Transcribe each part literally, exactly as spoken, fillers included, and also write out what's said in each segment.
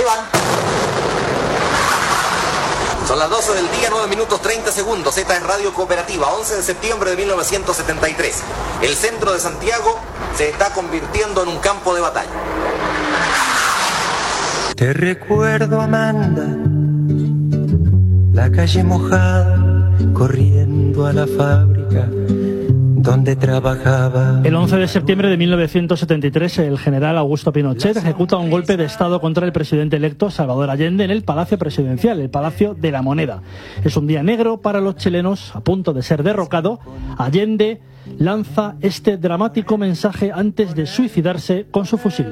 van. Son las doce del día, nueve minutos treinta segundos. Esta es Radio Cooperativa, once de septiembre de mil novecientos setenta y tres. El centro de Santiago se está convirtiendo en un campo de batalla. Te recuerdo, Amanda, la calle mojada, corriendo a la fábrica donde trabajaba. El once de septiembre de mil novecientos setenta y tres, el general Augusto Pinochet ejecuta un golpe de Estado contra el presidente electo Salvador Allende en el Palacio Presidencial, el Palacio de la Moneda. Es un día negro para los chilenos, a punto de ser derrocado. Allende lanza este dramático mensaje antes de suicidarse con su fusil.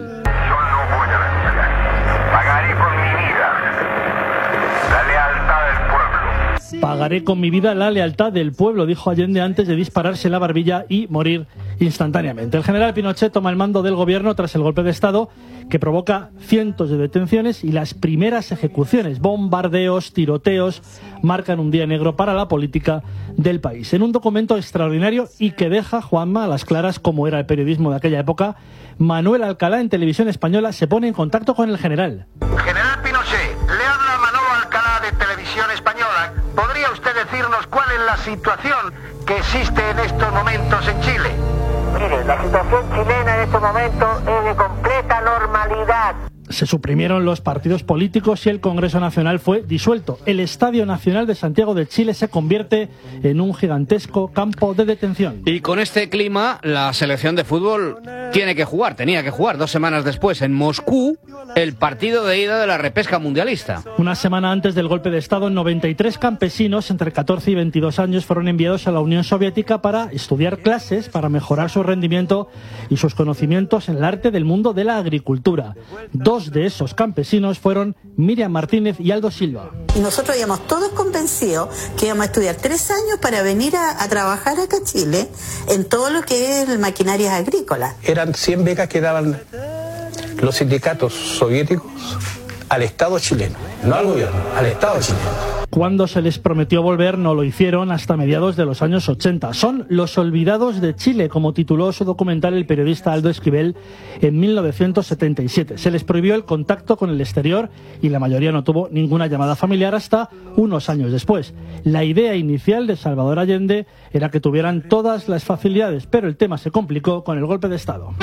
Pagaré con mi vida la lealtad del pueblo, dijo Allende antes de dispararse la barbilla y morir instantáneamente. El general Pinochet toma el mando del gobierno tras el golpe de Estado que provoca cientos de detenciones y las primeras ejecuciones. Bombardeos, tiroteos, marcan un día negro para la política del país. En un documento extraordinario y que deja, Juanma, a las claras cómo era el periodismo de aquella época, Manuel Alcalá en Televisión Española se pone en contacto con el general. General Pinochet, le habla Manolo Alcalá de Televisión Española. ¿Podría usted decirnos cuál es la situación que existe en estos momentos en Chile? Mire, la situación chilena en estos momentos es de completa normalidad. Se suprimieron los partidos políticos y el Congreso Nacional fue disuelto. El Estadio Nacional de Santiago de Chile se convierte en un gigantesco campo de detención. Y con este clima, la selección de fútbol tiene que jugar, tenía que jugar dos semanas después en Moscú el partido de ida de la repesca mundialista. Una semana antes del golpe de Estado, noventa y tres campesinos entre catorce y veintidós años fueron enviados a la Unión Soviética para estudiar clases, para mejorar su rendimiento y sus conocimientos en el arte del mundo de la agricultura. Dos de esos campesinos fueron Miriam Martínez y Aldo Silva. Y nosotros íbamos todos convencidos que íbamos a estudiar tres años para venir a, a trabajar acá a Chile en todo lo que es maquinarias agrícolas. Eran cien becas que daban los sindicatos soviéticos al Estado chileno, no al gobierno, al Estado chileno. Cuando se les prometió volver, no lo hicieron hasta mediados de los años ochenta. Son los olvidados de Chile, como tituló su documental el periodista Aldo Esquivel en mil novecientos setenta y siete. Se les prohibió el contacto con el exterior y la mayoría no tuvo ninguna llamada familiar hasta unos años después. La idea inicial de Salvador Allende era que tuvieran todas las facilidades, pero el tema se complicó con el golpe de Estado.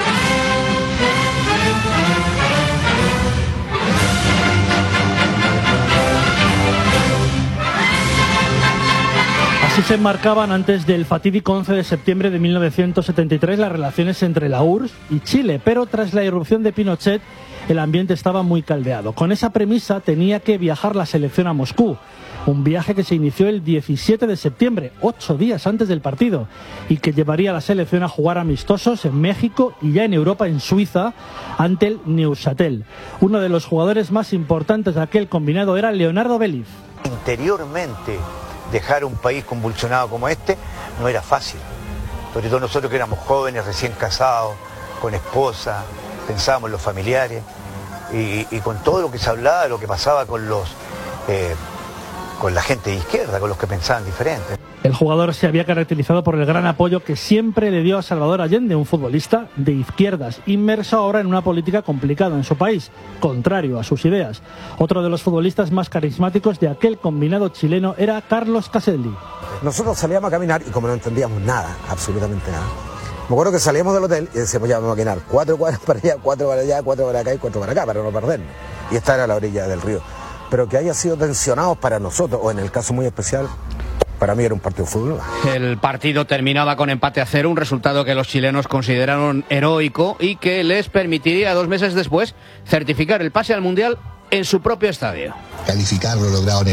Así se enmarcaban antes del fatídico once de septiembre de mil novecientos setenta y tres las relaciones entre la U R S S y Chile, pero tras la irrupción de Pinochet el ambiente estaba muy caldeado. Con esa premisa tenía que viajar la selección a Moscú, un viaje que se inició el diecisiete de septiembre, ocho días antes del partido, y que llevaría a la selección a jugar amistosos en México y ya en Europa, en Suiza, ante el Neuchâtel. Uno de los jugadores más importantes de aquel combinado era Leonardo Vélez. Interiormente, dejar un país convulsionado como este no era fácil, sobre todo nosotros que éramos jóvenes, recién casados, con esposa, pensábamos en los familiares y, y con todo lo que se hablaba, lo que pasaba con los eh, con la gente de izquierda, con los que pensaban diferente. El jugador se había caracterizado por el gran apoyo que siempre le dio a Salvador Allende, un futbolista de izquierdas, inmerso ahora en una política complicada en su país, contrario a sus ideas. Otro de los futbolistas más carismáticos de aquel combinado chileno era Carlos Caselli. Nosotros salíamos a caminar y como no entendíamos nada, absolutamente nada, me acuerdo que salíamos del hotel y decíamos, ya vamos a caminar cuatro cuadras para allá, cuatro para allá, cuatro para acá y cuatro para acá, para no perdernos. Y estar a la orilla del río. Pero que haya sido tensionado para nosotros, o en el caso muy especial, para mí era un partido de fútbol. El partido terminaba con empate a cero, un resultado que los chilenos consideraron heroico y que les permitiría dos meses después certificar el pase al Mundial en su propio estadio. Calificar lo logrado en